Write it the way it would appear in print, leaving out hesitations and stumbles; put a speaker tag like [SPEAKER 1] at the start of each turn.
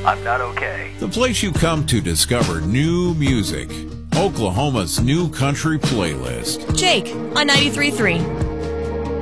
[SPEAKER 1] I'm not okay.
[SPEAKER 2] The place you come to discover new music. Oklahoma's new country playlist.
[SPEAKER 3] Jake on 93.3.